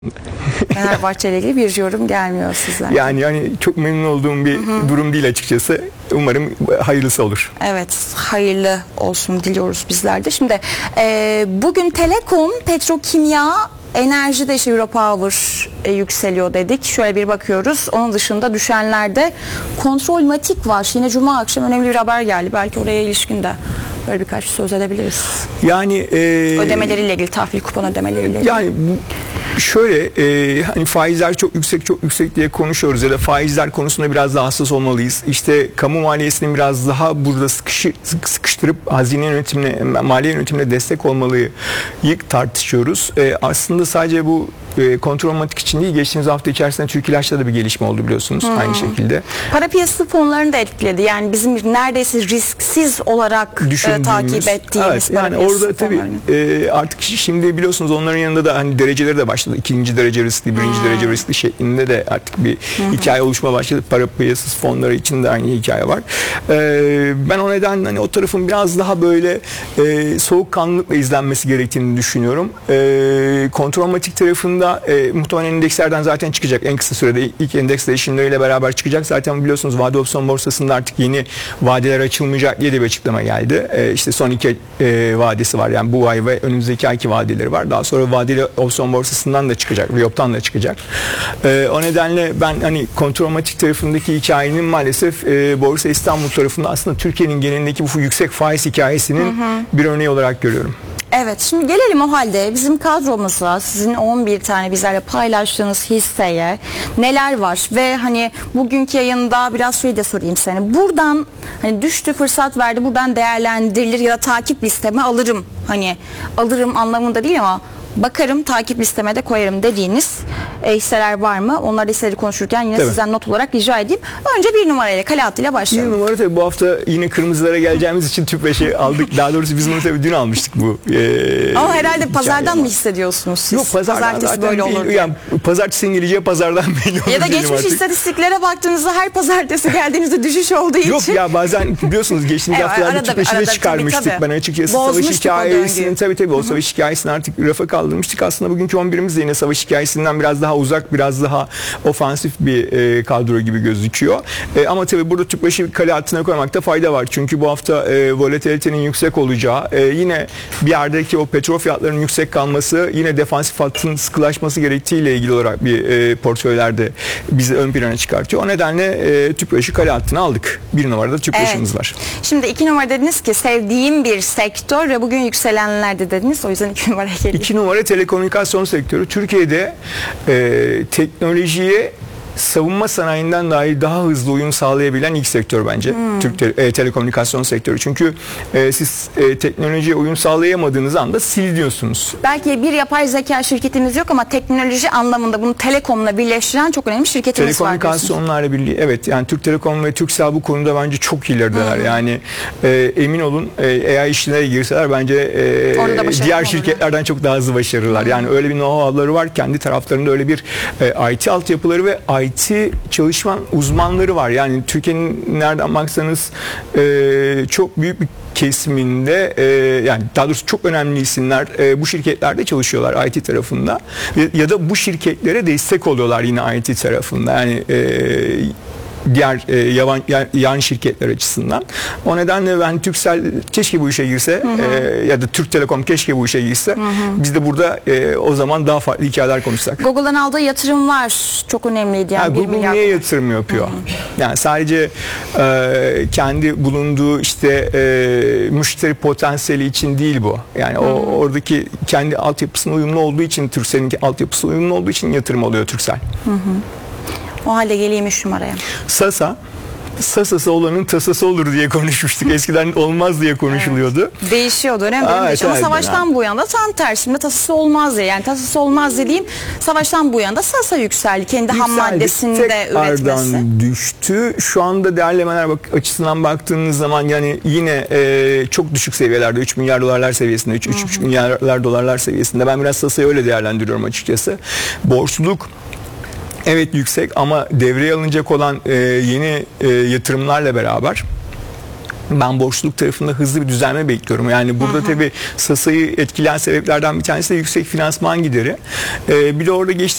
Fenerbahçe ile ilgili bir yorum gelmiyor sizden. Yani çok memnun olduğum bir durum değil açıkçası. Umarım hayırlısı olur. Evet, hayırlı olsun diliyoruz bizler de. Şimdi bugün Telekom, Petrokimya, enerji de Europower yükseliyor dedik. Şöyle bir bakıyoruz. Onun dışında düşenlerde Kontrolmatik var. Yine Cuma akşam önemli bir haber geldi. Belki oraya ilişkin de böyle birkaç söz edebiliriz. Yani ödemeleriyle ilgili, tahvil kupon ödemeleriyle ilgili. Yani şöyle hani faizler çok yüksek diye konuşuyoruz ya da faizler konusunda biraz daha hassas olmalıyız. İşte kamu maliyesini biraz daha burada sıkıştırıp hazine yönetimine, maliye yönetimine destek olmalıyı tartışıyoruz. Aslında sadece bu Kontrolmatik için değil, geçtiğimiz hafta içerisinde Türk İlaç'ta da bir gelişme oldu biliyorsunuz aynı şekilde. Para piyasası fonlarını da etkiledi. Yani bizim neredeyse risksiz olarak takip ettiğimiz yani orada tabii artık şimdi biliyorsunuz onların yanında da hani dereceleri de başladı. 2. derece riskli, 1. derece riskli şeklinde de artık bir hikaye oluşma başladı. Para piyasası fonları için de aynı hikaye var. Ben o nedenle hani o tarafın biraz daha böyle soğukkanlılıkla izlenmesi gerektiğini düşünüyorum. Kontrolmatik tarafında muhtemelen endekslerden zaten çıkacak. En kısa sürede ilk endeks değişimleriyle beraber çıkacak. Zaten biliyorsunuz vade opsiyon borsasında artık yeni vadeler açılmayacak diye de bir açıklama geldi. İşte son 2 vadesi var. Yani bu ay ve önümüzdeki ayki vadeleri var. Daha sonra vadeli opsiyon borsasından da çıkacak. Riyop'tan da çıkacak. O nedenle ben hani Kontrolmatik tarafındaki hikayenin maalesef Borsa İstanbul tarafında aslında Türkiye'nin genelindeki bu yüksek faiz hikayesinin bir örneği olarak görüyorum. Evet, şimdi gelelim o halde bizim kadromuza, sizin 11 tane bizlerle paylaştığınız hisseye neler var ve hani bugünkü yayında biraz şey de sorayım sana. Buradan hani düştü, fırsat verdi, buradan değerlendirilir ya da takip listeme alırım. Hani alırım anlamında değil ama bakarım, takip listeme de koyarım dediğiniz hisseler var mı? Onlar hisseleri konuşurken yine sizden not olarak rica edeyim. Önce 1 numarayla, Kale Hattı başlayalım. 1 numara tabii bu hafta yine kırmızılara geleceğimiz için TÜPRAŞ'ı aldık. Daha doğrusu biz bunu tabii dün almıştık bu. Ama herhalde pazardan mı hissediyorsunuz siz? Yok, pazartesi böyle olur. Yani pazartesinin geleceği pazardan belli olur. Ya da geçmiş istatistiklere baktığınızda her pazartesi geldiğinizde düşüş olduğu için. Yok ya, bazen biliyorsunuz geçtiğimiz haftalarda TÜPRAŞ'ı da çıkarmıştık. Ben açıkçası savaş hikayesini tabii o savaş hikayesini artık rafa kaldırmıştık. Aslında bugünkü 11'imiz de yine savaş hikayesinden biraz daha uzak, biraz daha ofansif bir kadro gibi gözüküyor. Ama tabii burada TÜPRAŞ'ı kale altına koymakta fayda var. Çünkü bu hafta volatilitenin yüksek olacağı, yine bir yerdeki o petrol fiyatlarının yüksek kalması, yine defansif hattın sıkılaşması gerektiğiyle ilgili olarak bir portföylerde bizi ön plana çıkartıyor. O nedenle TÜPRAŞ'ı kale altına aldık. 1 numarada TÜPRAŞ'ımız var. Şimdi 2 numara dediniz ki sevdiğim bir sektör ve bugün yükselenlerde dediniz. O yüzden 2 numaraya geliyor. 2 numara telekomünikasyon sektörü. Türkiye'de teknolojiye savunma sanayinden dahi daha hızlı uyum sağlayabilen ilk sektör bence. Türk telekomünikasyon sektörü. Çünkü siz teknolojiye uyum sağlayamadığınız anda siliniyorsunuz. Belki bir yapay zeka şirketimiz yok ama teknoloji anlamında bunu Telekom'la birleştiren çok önemli şirketimiz var. Telekomünikasyonlarla birliği. Evet, yani Türk Telekom ve Turkcell bu konuda bence çok ilerideler. Yani emin olun AI işine girseler bence diğer şirketlerden çok daha hızlı başarırlar. Yani öyle bir know-how'ları var. Kendi taraflarında öyle bir IT altyapıları ve IT çalışma uzmanları var. Yani Türkiye'nin nereden baksanız çok büyük bir kesiminde yani daha doğrusu çok önemli isimler bu şirketlerde çalışıyorlar IT tarafında ya da bu şirketlere destek oluyorlar yine IT tarafında. Yani diğer yan şirketler açısından. O nedenle ben Turkcell keşke bu işe girse ya da Türk Telekom keşke bu işe girse. Biz de burada o zaman daha farklı hikayeler konuşsak. Google'dan aldığı yatırımlar çok önemliydi. Yani Google niye yatırım yapıyor? Yani sadece kendi bulunduğu işte müşteri potansiyeli için değil bu. Yani oradaki kendi altyapısına uyumlu olduğu için, Turkcell'in altyapısına uyumlu olduğu için yatırım alıyor Turkcell. O halde geleyim 3 numaraya. Sasası olanın tasası olur diye konuşmuştuk. Eskiden olmaz diye konuşuluyordu. Değişiyor dönem. Ama savaştan bu yana tam tersinde tasası olmaz diye. Yani tasası olmaz dediğim savaştan bu yana Sasa yükseldi. Kendi ham maddesinde üretmesi. Düştü. Şu anda değerlemeler açısından baktığınız zaman yani yine çok düşük seviyelerde 3 milyar dolarlar seviyesinde 3,5 milyar dolarlar seviyesinde. Ben biraz Sasa'yı öyle değerlendiriyorum açıkçası. Borçluluk evet yüksek ama devreye alınacak olan yeni yatırımlarla beraber Ben borçluluk tarafında hızlı bir düzenleme bekliyorum. Yani burada tabii SASA'yı etkileyen sebeplerden bir tanesi de yüksek finansman gideri. Bir de orada